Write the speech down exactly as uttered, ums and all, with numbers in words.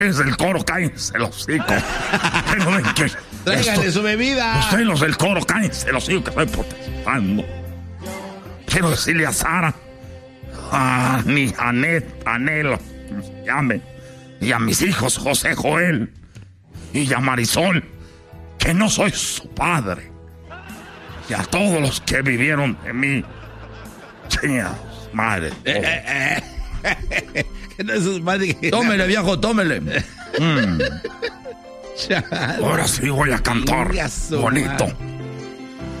Es del coro, cállense los hocico. Tráiganle su bebida. Ustedes los del coro, cállense los hocico, que estoy protestando. Quiero decirle a Sara, a mi Anet, Anelo, como se llame, y a mis hijos José Joel y a Marisol, que no soy su padre. Y a todos los que vivieron de mí. Chingados, madre. Eh, eh, eh. No es su madre. Tómele, viejo, tómele. Mm. Ahora sí voy a cantar bonito.